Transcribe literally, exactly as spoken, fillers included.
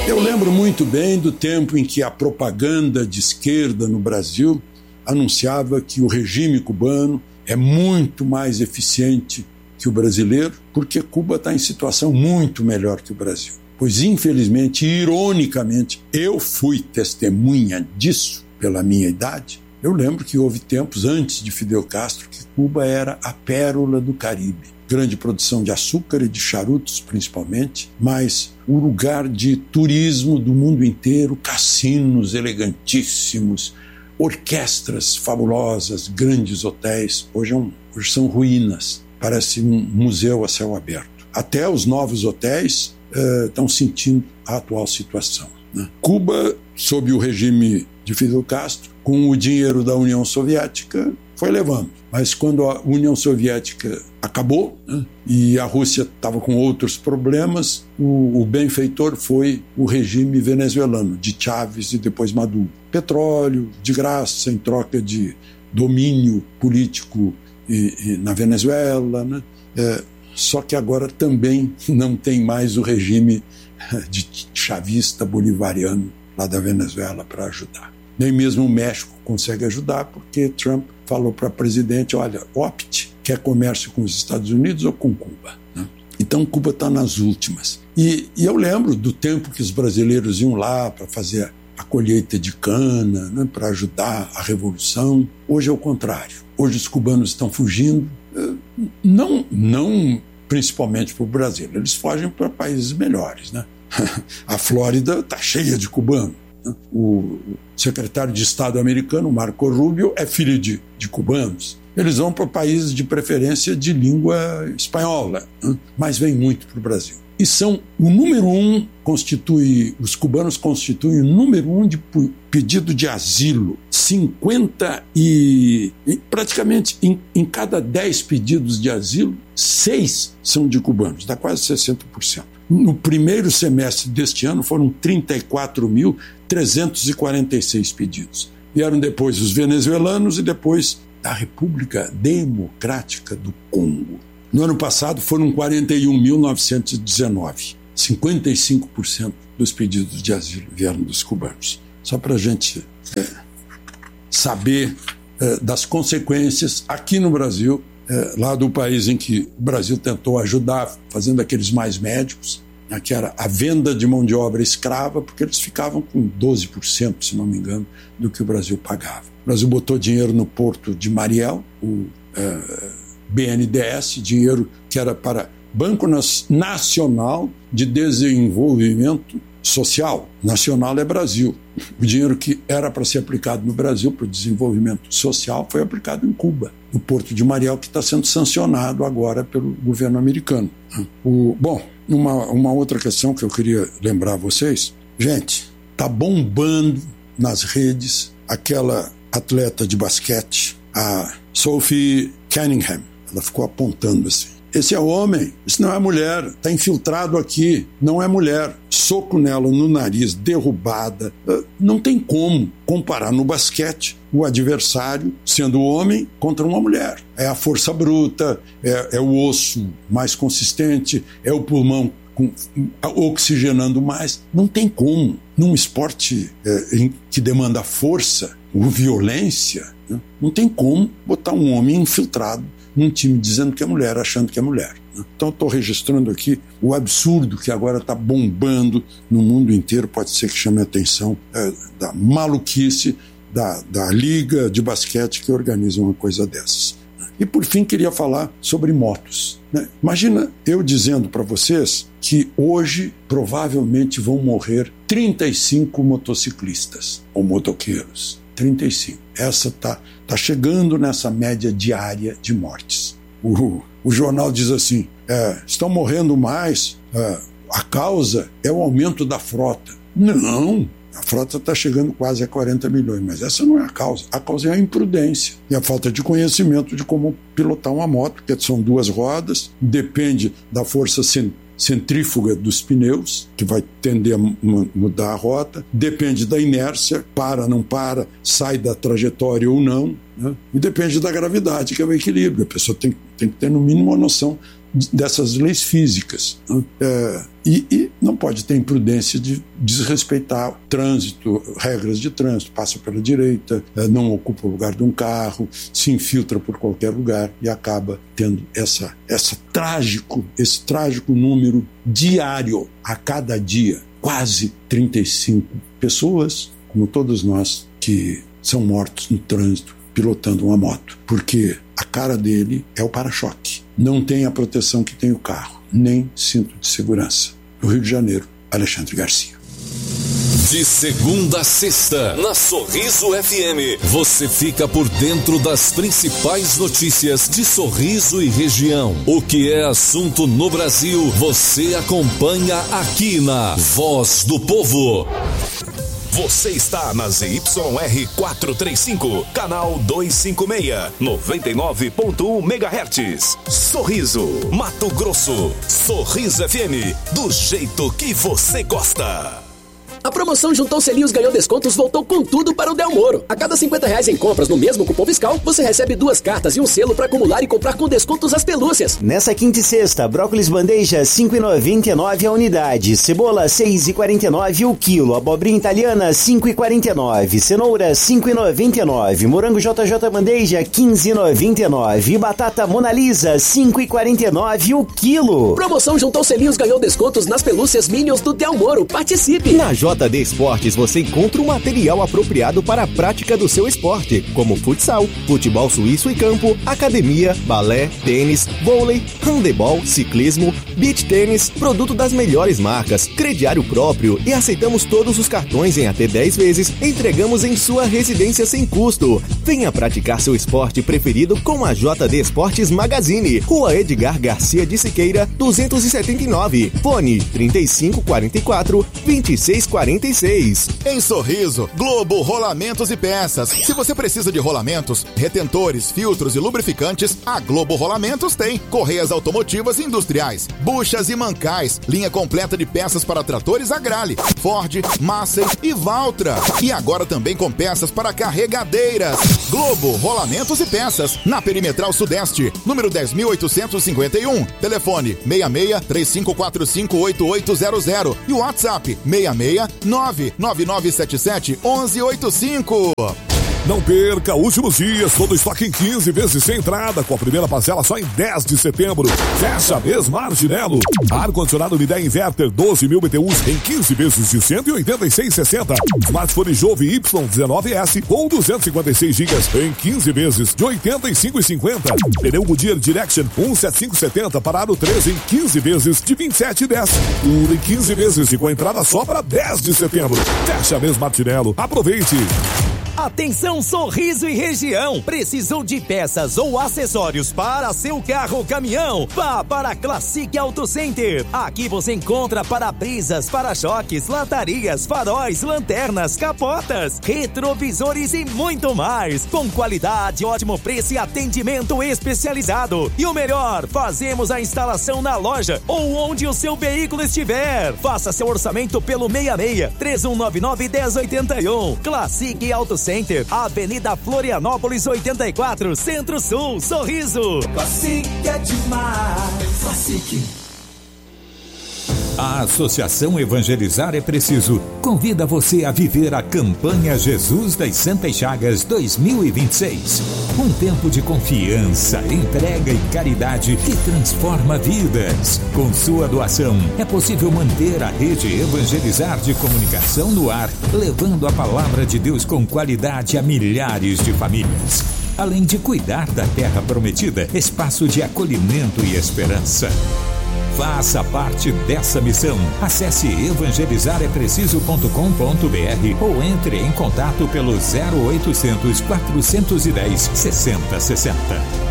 Eu lembro muito bem do tempo em que a propaganda de esquerda no Brasil anunciava que o regime cubano é muito mais eficiente que o brasileiro, porque Cuba está em situação muito melhor que o Brasil. Pois, infelizmente, ironicamente, eu fui testemunha disso pela minha idade. Eu lembro que houve tempos antes de Fidel Castro que Cuba era a pérola do Caribe. Grande produção de açúcar e de charutos, principalmente, mas o lugar de turismo do mundo inteiro, cassinos elegantíssimos, orquestras fabulosas, grandes hotéis. Hoje, é um, hoje são ruínas, parece um museu a céu aberto. Até os novos hotéis uh, estão sentindo a atual situação, né? Cuba, sob o regime de Fidel Castro, com o dinheiro da União Soviética, foi levando. Mas quando a União Soviética acabou, né, e a Rússia estava com outros problemas, o, o benfeitor foi o regime venezuelano, de Chávez e depois Maduro. Petróleo, de graça, em troca de domínio político e, e na Venezuela, né? É, só que agora também não tem mais o regime de chavista bolivariano lá da Venezuela para ajudar. Nem mesmo o México consegue ajudar, porque Trump falou para o presidente, olha, opte, quer comércio com os Estados Unidos ou com Cuba, né? Então Cuba está nas últimas. E, e eu lembro do tempo que os brasileiros iam lá para fazer a colheita de cana, né, para ajudar a revolução. Hoje é o contrário. Hoje os cubanos estão fugindo, não, não principalmente para o Brasil, eles fogem para países melhores, né? A Flórida está cheia de cubanos. O secretário de Estado americano, Marco Rubio, é filho de, de cubanos. Eles vão para países de preferência de língua espanhola, né? Mas vêm muito para o Brasil. E são o número um, constitui, os cubanos constituem o número um de pedido de asilo. cinquenta e... praticamente em, em cada dez pedidos de asilo, seis são de cubanos, dá quase sessenta por cento. No primeiro semestre deste ano foram trinta e quatro mil trezentos e quarenta e seis pedidos. Vieram depois os venezuelanos e depois da República Democrática do Congo. No ano passado foram quarenta e um mil novecentos e dezenove. cinquenta e cinco por cento dos pedidos de asilo vieram dos cubanos. Só para a gente é, saber é, das consequências aqui no Brasil, é, lá do país em que o Brasil tentou ajudar, fazendo aqueles mais médicos, né, que era a venda de mão de obra escrava, porque eles ficavam com doze por cento, se não me engano, do que o Brasil pagava. O Brasil botou dinheiro no porto de Mariel, o é, B N D E S, dinheiro que era para Banco Nacional de Desenvolvimento Social. Nacional é Brasil. O dinheiro que era para ser aplicado no Brasil para o desenvolvimento social foi aplicado em Cuba, no Porto de Mariel, que está sendo sancionado agora pelo governo americano. O, bom, uma, uma outra questão que eu queria lembrar a vocês. Gente, está bombando nas redes aquela atleta de basquete, a Sophie Cunningham. Ela ficou apontando assim. Esse é homem, isso não é mulher, está infiltrado aqui, não é mulher. Soco nela no nariz, derrubada. Não tem como comparar no basquete o adversário sendo homem contra uma mulher. É a força bruta, é, é o osso mais consistente, é o pulmão com, oxigenando mais. Não tem como. Num esporte é, em, que demanda força ou violência, né, não tem como botar um homem infiltrado num time dizendo que é mulher, achando que é mulher. Então estou registrando aqui o absurdo que agora está bombando no mundo inteiro, pode ser que chame a atenção é, da maluquice da, da liga de basquete que organiza uma coisa dessas. E por fim queria falar sobre motos, né? Imagina eu dizendo para vocês que hoje provavelmente vão morrer trinta e cinco motociclistas ou motoqueiros. trinta e cinco. Essa está tá chegando nessa média diária de mortes. O, o jornal diz assim, é, estão morrendo mais, é, a causa é o aumento da frota. Não, a frota está chegando quase a quarenta milhões, mas essa não é a causa. A causa é a imprudência e a falta de conhecimento de como pilotar uma moto, porque são duas rodas, depende da força centrífuga, centrífuga dos pneus, que vai tender a mudar a rota, depende da inércia, para, não para, sai da trajetória ou não, né? E depende da gravidade, que é o equilíbrio. A pessoa tem, tem que ter no mínimo uma noção dessas leis físicas. É, e, e não pode ter imprudência de desrespeitar o trânsito, regras de trânsito, passa pela direita, é, não ocupa o lugar de um carro, se infiltra por qualquer lugar e acaba tendo essa, essa trágico, esse trágico número diário, a cada dia, quase trinta e cinco pessoas, como todos nós, que são mortos no trânsito pilotando uma moto, porque a cara dele é o para-choque. Não tem a proteção que tem o carro, nem cinto de segurança. No Rio de Janeiro, Alexandre Garcia. De segunda a sexta, na Sorriso F M, você fica por dentro das principais notícias de Sorriso e região. O que é assunto no Brasil, você acompanha aqui na Voz do Povo. Você está na Z Y R quatrocentos e trinta e cinco, canal duzentos e cinquenta e seis, noventa e nove ponto um megahertz. Sorriso, Mato Grosso. Sorriso F M, do jeito que você gosta. A promoção Juntou Selinhos Ganhou Descontos voltou com tudo para o Del Moro. A cada cinquenta reais em compras no mesmo cupom fiscal, você recebe duas cartas e um selo para acumular e comprar com descontos as pelúcias. Nessa quinta e sexta, brócolis bandeja cinco reais e noventa e nove centavos a unidade, cebola seis reais e quarenta e nove centavos o quilo, abobrinha italiana cinco reais e quarenta e nove centavos, cenoura cinco reais e noventa e nove centavos, morango J J bandeja quinze reais e noventa e nove centavos e batata Mona Lisa cinco reais e quarenta e nove centavos o quilo. Promoção Juntou Selinhos Ganhou Descontos nas pelúcias Minions do Del Moro. Participe! Na J D Esportes você encontra um material apropriado para a prática do seu esporte, como futsal, futebol suíço e campo, academia, balé, tênis, vôlei, handebol, ciclismo, beach tênis, produto das melhores marcas, crediário próprio e aceitamos todos os cartões em até dez vezes, entregamos em sua residência sem custo. Venha praticar seu esporte preferido com a J D Esportes Magazine, Rua Edgar Garcia de Siqueira, duzentos e setenta e nove, fone trinta e cinco quarenta e quatro, vinte e seis quarenta e seis. Em Sorriso, Globo Rolamentos e Peças. Se você precisa de rolamentos, retentores, filtros e lubrificantes, a Globo Rolamentos tem. Correias automotivas e industriais, buchas e mancais, linha completa de peças para tratores Agrale, Ford, Massey e Valtra. E agora também com peças para carregadeiras. Globo Rolamentos e Peças, na Perimetral Sudeste, número dez mil oitocentos e cinquenta e um. Telefone seis seis, três cinco quatro cinco, oito oito zero zero e o WhatsApp seis seis nove nove nove sete sete um um oito cinco. Não perca, últimos dias, todo estoque em quinze vezes sem entrada, com a primeira parcela só em dez de setembro. Fecha mês Marginelo. Ar-condicionado Midea Inverter doze mil B T Us em quinze vezes de cento e oitenta e seis reais e sessenta centavos. Smartphone Jove Y dezenove S com duzentos e cinquenta e seis gigas em quinze vezes de oitenta e cinco reais e cinquenta centavos. Pneu Goodyear Direction cento e setenta e cinco setenta para aro treze em quinze vezes de vinte e sete reais e dez centavos. Tudo em quinze vezes e com entrada só para dez de setembro. Fecha mês Martinello. Aproveite! Atenção Sorriso e região, precisou de peças ou acessórios para seu carro ou caminhão? Vá para a Classic Auto Center. Aqui você encontra para-brisas, para-choques, latarias, faróis, lanternas, capotas, retrovisores e muito mais. Com qualidade, ótimo preço e atendimento especializado. E o melhor, fazemos a instalação na loja ou onde o seu veículo estiver. Faça seu orçamento pelo seis seis, três um nove nove, um zero oito um. Classic Auto Center. Center, Avenida Florianópolis oitenta e quatro, Centro-Sul, Sorriso. Classic é demais. Classic. A Associação Evangelizar é Preciso convida você a viver a campanha Jesus das Santas Chagas dois mil e vinte e seis. Um tempo de confiança, entrega e caridade que transforma vidas. Com sua doação, é possível manter a rede Evangelizar de comunicação no ar, levando a palavra de Deus com qualidade a milhares de famílias. Além de cuidar da terra prometida, espaço de acolhimento e esperança. Faça parte dessa missão. Acesse evangelizar é preciso ponto com ponto b r ou entre em contato pelo zero oitocentos, quatrocentos e dez, sessenta sessenta.